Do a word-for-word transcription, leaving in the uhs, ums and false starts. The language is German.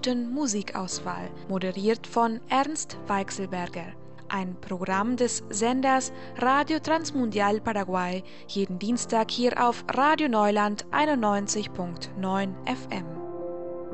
guten Musikauswahl, moderiert von Ernst Weichselberger. Ein Programm des Senders Radio Transmundial Paraguay, jeden Dienstag hier auf Radio Neuland einundneunzig Komma neun F M.